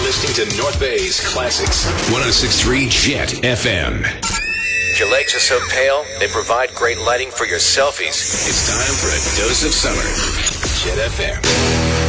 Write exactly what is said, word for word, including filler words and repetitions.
listening to North Bay's Classics. one oh six point three Jet F M. If your legs are so pale, they provide great lighting for your selfies. It's time for a dose of summer. Jet F M.